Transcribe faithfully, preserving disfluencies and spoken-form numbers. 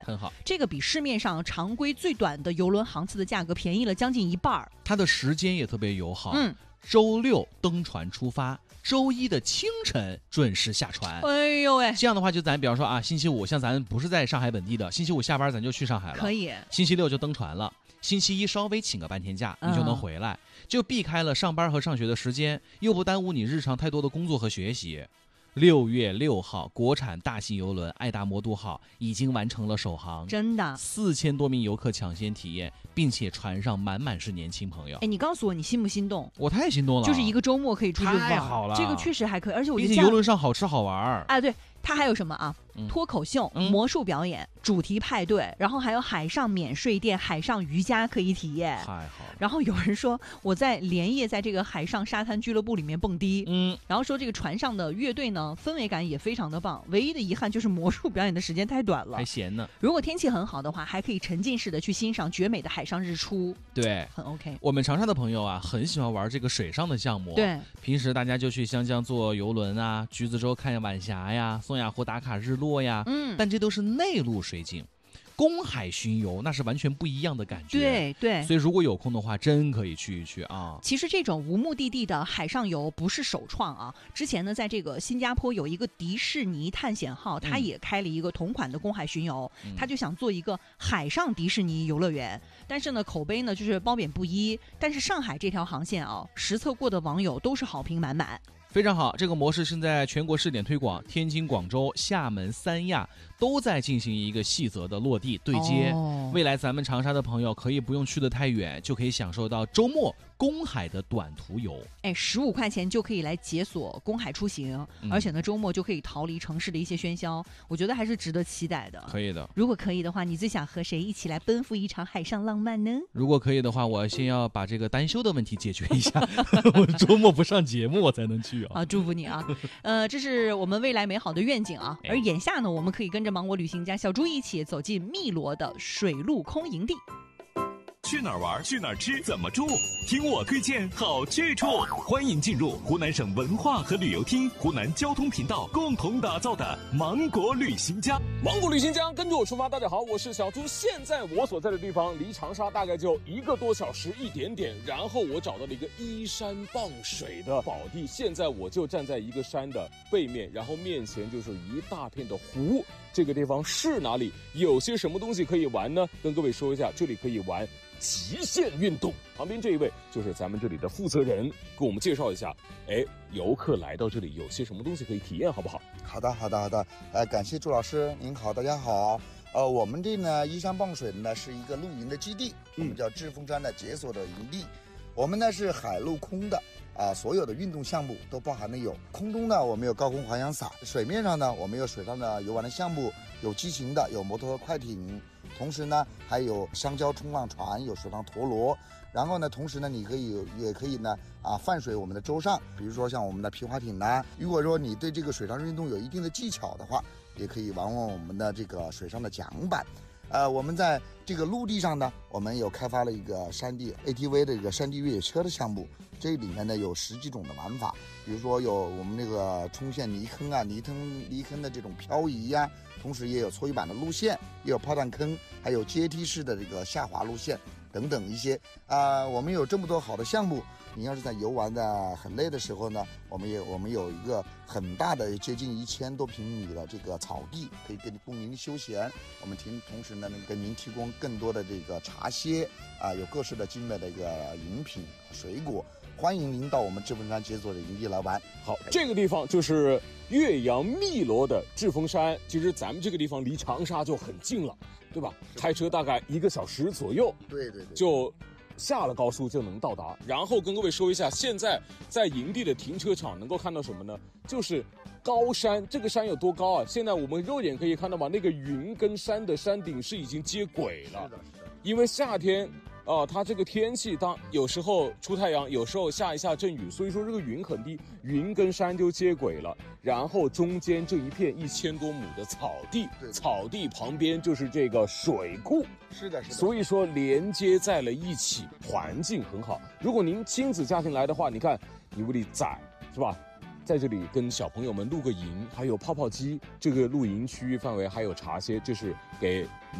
很好。 这个比市面上常规最短的邮轮航次的价格便宜了将近一半。 它的时间也特别友好， 嗯， 周六登船出发，周一的清晨准时下船。 哎呦喂， 这样的话，就咱比方说啊，星期五像咱不是在上海本地的，星期五下班咱就去上海了， 可以。 星期六就登船了，星期一稍微请个半天假，你就能回来，嗯、就避开了上班和上学的时间，又不耽误你日常太多的工作和学习。六月六号，国产大型邮轮爱达魔都号已经完成了首航， 真的， 四千多名游客抢先体验，并且船上满满是年轻朋友。 哎，你告诉我，你心不心动？ 我太心动了， 就是一个周末可以出去玩， 太好了， 这个确实还可以，而且我觉得并且邮轮上好吃好玩。 哎，对。它还有什么啊？脱口秀、 嗯、 魔术表演、主题派对，然后还有海上免税店、海上瑜伽可以体验。 太好了。 然后有人说我在连夜在这个海上沙滩俱乐部里面蹦迪， 嗯， 然后说这个船上的乐队呢氛围感也非常的棒，唯一的遗憾就是魔术表演的时间太短了， 还闲呢。 如果天气很好的话，还可以沉浸式的去欣赏绝美的海上日出。 对， 很 OK。 我们长沙的朋友啊，很喜欢玩这个水上的项目。 对， 平时大家就去湘江坐游轮啊，橘子洲看晚霞呀，松雅湖打卡日落呀， 嗯， 但这都是内陆水景，公海巡游那是完全不一样的感觉。 对对， 所以如果有空的话，真可以去一去啊。 其实这种无目的地的海上游不是首创啊，之前呢，在这个新加坡有一个迪士尼探险号，它也开了一个同款的公海巡游，嗯、他就想做一个海上迪士尼游乐园，但是呢，口碑呢就是褒贬不一。但是上海这条航线啊，实测过的网友都是好评满满。 非常好，这个模式现在全国试点推广，天津、广州、厦门、三亚都在进行一个细则的落地对接。 哦、 未来咱们长沙的朋友可以不用去得太远，就可以享受到周末公海的短途游。 哎，十五块钱就可以来解锁公海出行，嗯、而且呢，周末就可以逃离城市的一些喧嚣，我觉得还是值得期待的。 可以的， 如果可以的话，你最想和谁一起来奔赴一场海上浪漫呢？ 如果可以的话，我先要把这个单休的问题解决一下，我周末不上节目我才能去啊。 啊，祝福你啊！呃，这是我们未来美好的愿景啊。而眼下呢，我们可以跟着芒果旅行家小朱一起走进汨罗的水陆空营地。 去哪儿玩？去哪儿吃？怎么住？听我推荐好去处。欢迎进入湖南省文化和旅游厅、湖南交通频道共同打造的芒果旅行家。 芒果旅行家，跟着我出发。大家好，我是小朱。现在我所在的地方离长沙大概就一个多小时一点点。然后我找到了一个依山傍水的宝地。现在我就站在一个山的背面，然后面前就是一大片的湖。这个地方是哪里？有些什么东西可以玩呢？跟各位说一下，这里可以玩极限运动。旁边这一位就是咱们这里的负责人，给我们介绍一下，哎，游客来到这里有些什么东西可以体验，好不好？ 好的，好的，好的。呃，感谢朱老师，您好，大家好。呃，我们这呢依山傍水的呢是一个露营的基地，我们叫志峰山的解锁的营地。我们呢是海陆空的。啊，所有的运动项目都包含了有空中呢，我们有高空滑翔伞；水面上呢，我们有水上的游玩的项目，有机型的，有摩托快艇，同时呢还有香蕉冲浪船，有水上陀螺。然后呢，同时呢，你可以也可以呢啊泛水我们的舟上，比如说像我们的皮划艇呐。如果说你对这个水上运动有一定的技巧的话，也可以玩玩我们的这个水上的桨板。呃，我们在这个陆地上呢，我们有开发了一个山地 A T V 的一个山地越野车的项目，这里面呢有十几种的玩法，比如说有我们那个冲陷泥坑啊、泥坑泥坑的这种漂移呀、啊，同时也有搓衣板的路线，也有炮弹坑，还有阶梯式的这个下滑路线等等一些啊、呃，我们有这么多好的项目。你要是在游玩的很累的时候呢，我们也我们有一个很大的接近一千多平米的这个草地，可以给你供您休闲。我们提同时呢，能给您提供更多的这个茶歇啊，有各式的精美的一个饮品、水果。欢迎您到我们志峰山解锁的营地来玩。 好，这个地方就是岳阳汨罗的志峰山。其实咱们这个地方离长沙就很近了，对吧？开车大概一个小时左右。 对对对， 就下了高速就能到达。然后跟各位说一下，现在在营地的停车场能够看到什么呢？就是高山。这个山有多高啊？现在我们肉眼可以看到嘛，那个云跟山的山顶是已经接轨了。 是的，是的。 因为夏天啊、呃，它这个天气当有时候出太阳，有时候下一下阵雨，所以说这个云很低，云跟山就接轨了。然后中间这一片一千多亩的草地，草地旁边就是这个水库。 是的，是的。 所以说连接在了一起，环境很好。如果您亲子家庭来的话，你看你屋里窄是吧？ 在这里跟小朋友们露个营，还有泡泡机。这个露营区域范围还有茶歇，这是给